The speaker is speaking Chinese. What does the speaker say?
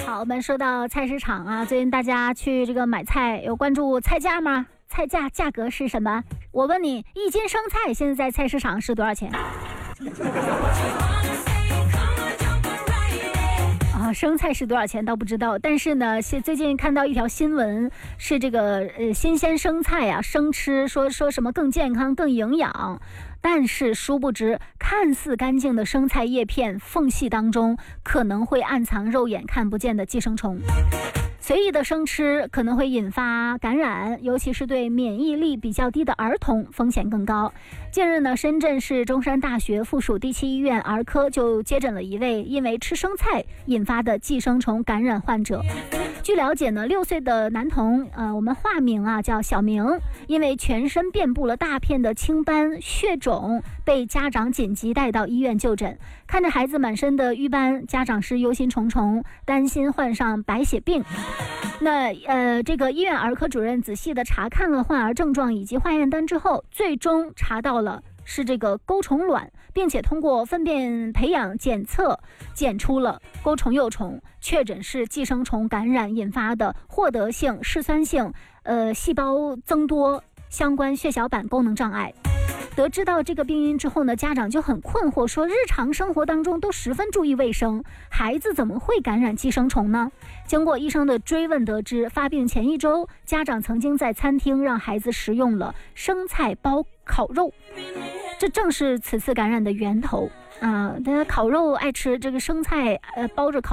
好，我们说到菜市场啊，最近大家去这个买菜有关注菜价吗？菜价格是什么？我问你，一斤生菜现在在菜市场是多少钱？生菜是多少钱倒不知道，但是呢，最近看到一条新闻，是这个新鲜生菜啊，生吃说什么更健康、更营养，但是殊不知，看似干净的生菜叶片缝隙当中，可能会暗藏肉眼看不见的寄生虫。随意的生吃可能会引发感染，尤其是对免疫力比较低的儿童风险更高。近日呢，深圳市中山大学附属第7医院儿科就接诊了一位因为吃生菜引发的寄生虫感染患者。据了解呢，6岁的男童，我们化名啊叫小明，因为全身遍布了大片的青斑血肿，被家长紧急带到医院就诊。看着孩子满身的瘀斑，家长是忧心忡忡，担心患上白血病。那这个医院儿科主任仔细的查看了患儿症状以及化验单之后，最终查到了是这个钩虫卵，并且通过粪便培养检测检出了钩虫幼虫，确诊是寄生虫感染引发的获得性嗜酸性细胞增多相关血小板功能障碍。得知到这个病因之后呢，家长就很困惑，说日常生活当中都十分注意卫生，孩子怎么会感染寄生虫呢？经过医生的追问得知，发病前1周，家长曾经在餐厅让孩子食用了生菜包烤肉，这正是此次感染的源头啊！大家烤肉爱吃这个生菜包着烤